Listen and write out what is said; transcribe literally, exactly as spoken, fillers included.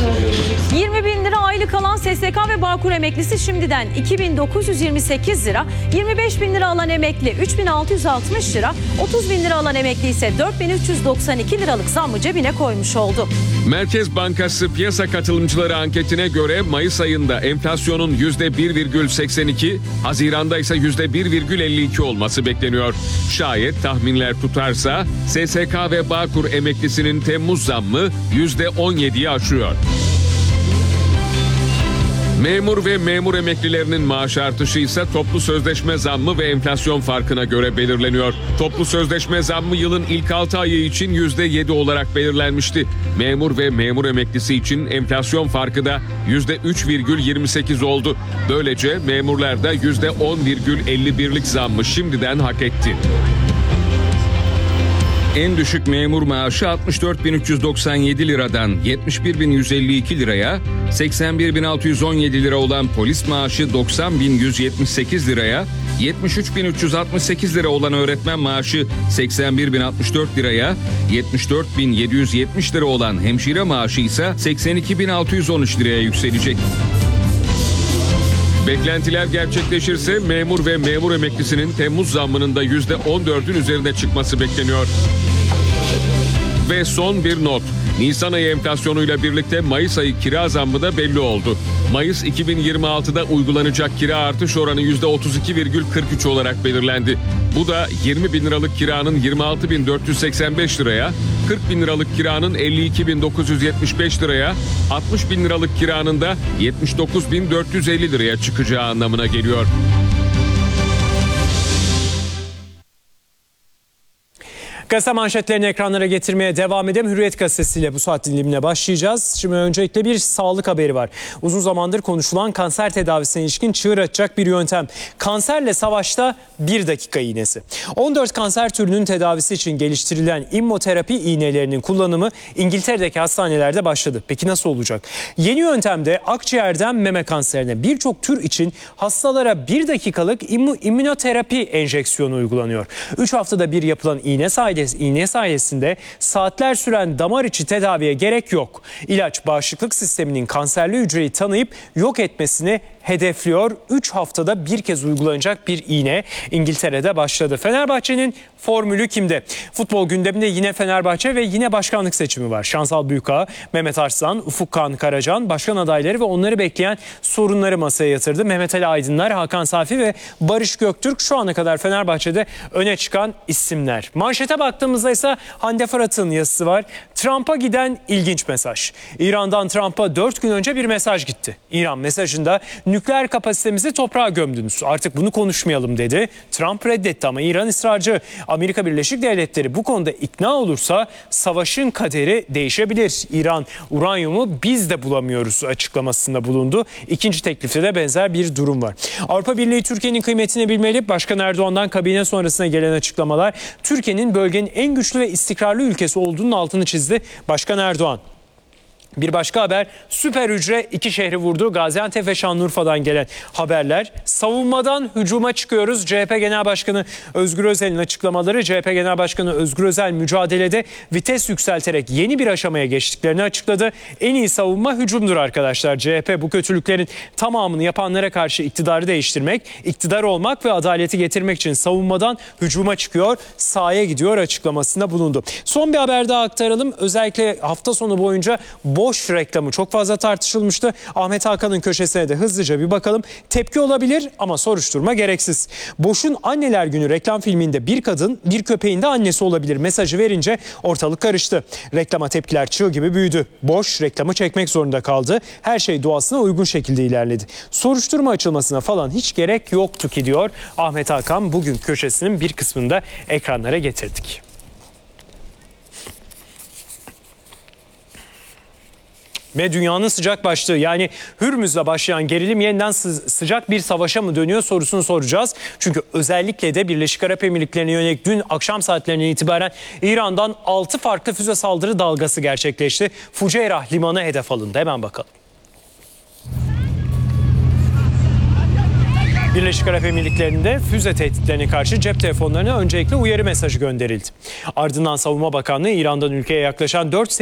yirmi bin lira aylık alan S S K ve Bağkur emeklisi şimdiden iki bin dokuz yüz yirmi sekiz lira, yirmi beş bin lira alan emekli üç bin altı yüz altmış lira, otuz bin lira alan emekli ise dört bin üç yüz doksan iki liralık zammı cebine koymuş oldu. Merkez Bankası piyasa katılımcıları anketine göre Mayıs ayında enflasyonun yüzde bir virgül seksen iki, Haziran'da ise yüzde bir virgül elli iki olması bekleniyor. Şayet tahminler tutarsa S S K ve Bağkur emeklisinin Temmuz zammı yüzde on yediyi aşıyor. Memur ve memur emeklilerinin maaş artışı ise toplu sözleşme zammı ve enflasyon farkına göre belirleniyor. Toplu sözleşme zammı yılın ilk altı ayı için yüzde yedi olarak belirlenmişti. Memur ve memur emeklisi için enflasyon farkı da yüzde üç virgül yirmi sekiz oldu. Böylece memurlar da yüzde on virgül elli birlik zammı şimdiden hak etti. En düşük memur maaşı altmış dört bin üç yüz doksan yedi liradan yetmiş bir bin yüz elli iki liraya, seksen bir bin altı yüz on yedi lira olan polis maaşı doksan bin yüz yetmiş sekiz liraya, yetmiş üç bin üç yüz altmış sekiz lira olan öğretmen maaşı seksen bir bin altmış dört liraya, yetmiş dört bin yedi yüz yetmiş lira olan hemşire maaşı ise seksen iki bin altı yüz on üç liraya yükselecek. Beklentiler gerçekleşirse memur ve memur emeklisinin Temmuz zammının da yüzde on dördün üzerine çıkması bekleniyor. Ve son bir not. Nisan ayı enflasyonuyla birlikte Mayıs ayı kira zammı da belli oldu. Mayıs iki bin yirmi altıda uygulanacak kira artış oranı yüzde otuz iki virgül kırk üç olarak belirlendi. Bu da yirmi bin liralık kiranın yirmi altı bin dört yüz seksen beş liraya, kırk bin liralık kiranın elli iki bin dokuz yüz yetmiş beş liraya, altmış bin liralık kiranın da yetmiş dokuz bin dört yüz elli liraya çıkacağı anlamına geliyor. Gazete manşetlerini ekranlara getirmeye devam edelim. Hürriyet gazetesiyle bu saat dilimine başlayacağız. Şimdi öncelikle bir sağlık haberi var. Uzun zamandır konuşulan kanser tedavisine ilişkin çığır açacak bir yöntem. Kanserle savaşta bir dakika iğnesi. on dört kanser türünün tedavisi için geliştirilen immoterapi iğnelerinin kullanımı İngiltere'deki hastanelerde başladı. Peki nasıl olacak? Yeni yöntemde akciğerden meme kanserine birçok tür için hastalara bir dakikalık immünoterapi enjeksiyonu uygulanıyor. üç haftada bir yapılan iğne sayesinde İğne sayesinde saatler süren damar içi tedaviye gerek yok. İlaç bağışıklık sisteminin kanserli hücreyi tanıyıp yok etmesini hedefliyor. üç haftada bir kez uygulanacak bir iğne İngiltere'de başladı. Fenerbahçe'nin formülü kimde? Futbol gündeminde yine Fenerbahçe ve yine başkanlık seçimi var. Şansal Büyükağa, Mehmet Arslan, Ufuk Kağan Karacan, başkan adayları ve onları bekleyen sorunları masaya yatırdı. Mehmet Ali Aydınlar, Hakan Safi ve Barış Göktürk şu ana kadar Fenerbahçe'de öne çıkan isimler. Manşete baktığımızda ise Hande Fırat'ın yazısı var. Trump'a giden ilginç mesaj. İran'dan Trump'a dört gün önce bir mesaj gitti. İran mesajında nükleer kapasitemizi toprağa gömdünüz. Artık bunu konuşmayalım dedi. Trump reddetti ama İran ısrarcı. Amerika Birleşik Devletleri bu konuda ikna olursa savaşın kaderi değişebilir. İran uranyumu biz de bulamıyoruz açıklamasında bulundu. İkinci teklifte de benzer bir durum var. Avrupa Birliği Türkiye'nin kıymetini bilmeli. Başkan Erdoğan'dan kabine sonrasına gelen açıklamalar Türkiye'nin bölgenin en güçlü ve istikrarlı ülkesi olduğunun altını çizdi Başkan Erdoğan. Bir başka haber, süper hücre iki şehri vurdu. Gaziantep ve Şanlıurfa'dan gelen haberler. Savunmadan hücuma çıkıyoruz. C H P Genel Başkanı Özgür Özel'in açıklamaları. C H P Genel Başkanı Özgür Özel mücadelede vites yükselterek yeni bir aşamaya geçtiklerini açıkladı. En iyi savunma hücumdur arkadaşlar. C H P bu kötülüklerin tamamını yapanlara karşı iktidarı değiştirmek, iktidar olmak ve adaleti getirmek için savunmadan hücuma çıkıyor, sahaya gidiyor açıklamasında bulundu. Son bir haber daha aktaralım. Özellikle hafta sonu boyunca Boş reklamı çok fazla tartışılmıştı. Ahmet Hakan'ın köşesine de hızlıca bir bakalım. Tepki olabilir ama soruşturma gereksiz. Boş'un Anneler Günü reklam filminde bir kadın bir köpeğin de annesi olabilir mesajı verince ortalık karıştı. Reklama tepkiler çığ gibi büyüdü. Boş reklamı çekmek zorunda kaldı. Her şey doğasına uygun şekilde ilerledi. Soruşturma açılmasına falan hiç gerek yoktu ki diyor Ahmet Hakan. Bugün köşesinin bir kısmında ekranlara getirdik. Ve dünyanın sıcak başlığı, yani Hürmüz'le başlayan gerilim yeniden sı- sıcak bir savaşa mı dönüyor sorusunu soracağız. Çünkü özellikle de Birleşik Arap Emirlikleri'ne yönelik dün akşam saatlerinden itibaren İran'dan altı farklı füze saldırı dalgası gerçekleşti. Fuceyrah limanı hedef alındı. Hemen bakalım. Birleşik Arap Emirlikleri'nde füze tehditlerine karşı cep telefonlarına öncelikle uyarı mesajı gönderildi. Ardından Savunma Bakanlığı İran'dan ülkeye yaklaşan dört